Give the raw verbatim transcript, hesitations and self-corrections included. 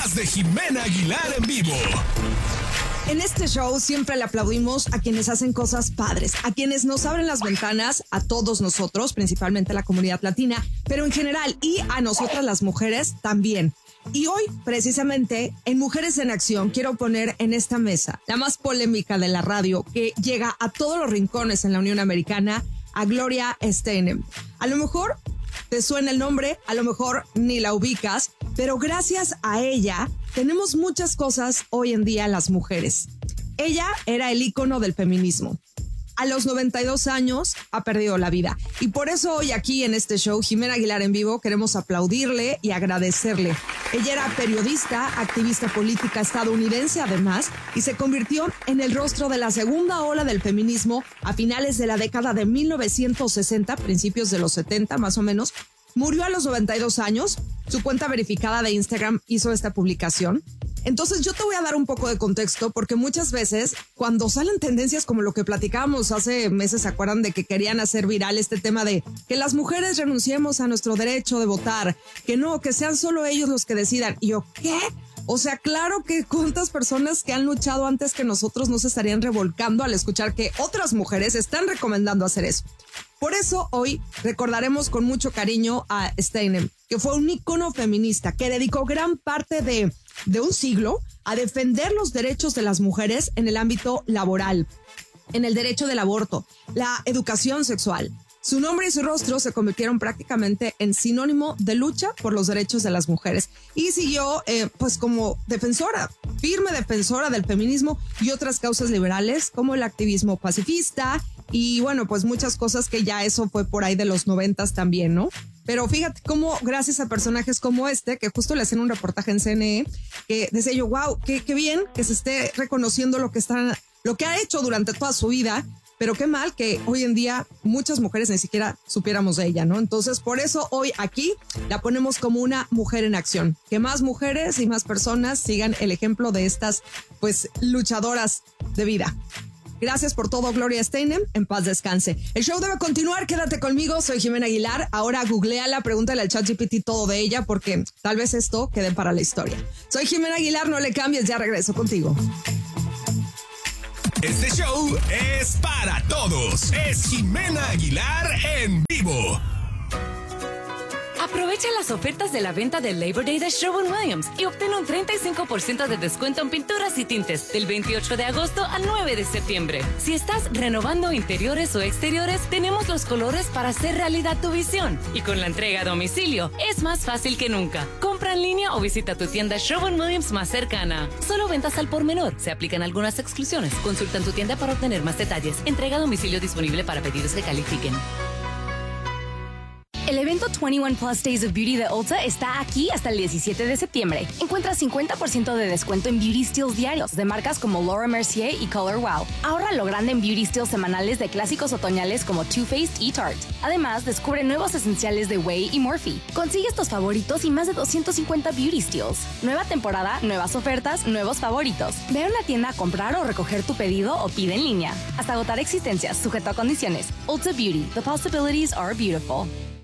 más de Jimena Aguilar en vivo. En este show siempre le aplaudimos a quienes hacen cosas padres, a quienes nos abren las ventanas, a todos nosotros, principalmente a la comunidad latina, pero en general y a nosotras las mujeres también. Y hoy, precisamente, en Mujeres en Acción, quiero poner en esta mesa la más polémica de la radio, que llega a todos los rincones en la Unión Americana, a Gloria Steinem. A lo mejor te suena el nombre, a lo mejor ni la ubicas, pero gracias a ella tenemos muchas cosas hoy en día las mujeres. Ella era el ícono del feminismo. A los noventa y dos años ha perdido la vida. Y por eso hoy aquí en este show, Jimena Aguilar en vivo, queremos aplaudirle y agradecerle. Ella era periodista, activista política estadounidense además, y se convirtió en el rostro de la segunda ola del feminismo a finales de la década de mil novecientos sesenta, principios de los setenta más o menos. Murió a los noventa y dos años. Su cuenta verificada de Instagram hizo esta publicación. Entonces yo te voy a dar un poco de contexto porque muchas veces cuando salen tendencias como lo que platicábamos hace meses, ¿se acuerdan de que querían hacer viral este tema de que las mujeres renunciemos a nuestro derecho de votar? Que no, que sean solo ellos los que decidan. Y yo, ¿qué? O sea, claro que cuántas personas que han luchado antes que nosotros no se estarían revolcando al escuchar que otras mujeres están recomendando hacer eso. Por eso hoy recordaremos con mucho cariño a Steinem, que fue un ícono feminista que dedicó gran parte de, de un siglo a defender los derechos de las mujeres en el ámbito laboral, en el derecho del aborto, la educación sexual. Su nombre y su rostro se convirtieron prácticamente en sinónimo de lucha por los derechos de las mujeres y siguió eh, pues como defensora, firme defensora del feminismo y otras causas liberales como el activismo pacifista y bueno, pues muchas cosas que ya eso fue por ahí de los noventas también, ¿no? Pero fíjate cómo gracias a personajes como este, que justo le hacen un reportaje en C N E, que decía yo, wow, qué, qué bien que se esté reconociendo lo que están, lo que ha hecho durante toda su vida. Pero qué mal que hoy en día muchas mujeres ni siquiera supiéramos de ella, ¿no? Entonces, por eso hoy aquí la ponemos como una mujer en acción. Que más mujeres y más personas sigan el ejemplo de estas, pues, luchadoras de vida. Gracias por todo, Gloria Steinem. En paz descanse. El show debe continuar. Quédate conmigo. Soy Jimena Aguilar. Ahora googleala, pregúntale al ChatGPT todo de ella porque tal vez esto quede para la historia. Soy Jimena Aguilar. No le cambies. Ya regreso contigo. Este show es para todos. Es Jimena Aguilar en vivo. Aprovecha las ofertas de la venta del Labor Day de Sherwin-Williams y obtén un treinta y cinco por ciento de descuento en pinturas y tintes del veintiocho de agosto al nueve de septiembre. Si estás renovando interiores o exteriores, tenemos los colores para hacer realidad tu visión. Y con la entrega a domicilio, es más fácil que nunca. Compra en línea o visita tu tienda Sherwin-Williams más cercana. Solo ventas al por menor. Se aplican algunas exclusiones. Consulta en tu tienda para obtener más detalles. Entrega a domicilio disponible para pedidos que califiquen. El evento veintiuno Plus Days of Beauty de Ulta está aquí hasta el diecisiete de septiembre. Encuentra cincuenta por ciento de descuento en beauty steals diarios de marcas como Laura Mercier y Color Wow. Ahorra lo grande en beauty steals semanales de clásicos otoñales como Too Faced y Tarte. Además, descubre nuevos esenciales de Way y Morphe. Consigue estos favoritos y más de doscientos cincuenta beauty steals. Nueva temporada, nuevas ofertas, nuevos favoritos. Ve a una tienda a comprar o recoger tu pedido o pide en línea. Hasta agotar existencias, sujeto a condiciones. Ulta Beauty. The possibilities are beautiful.